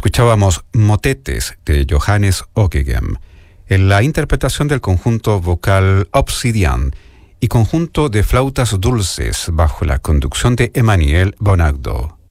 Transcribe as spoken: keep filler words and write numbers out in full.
Escuchábamos Motetes de Johannes Ockeghem en la interpretación del conjunto vocal Obsidian y conjunto de flautas dulces bajo la conducción de Emmanuel Bonagdo.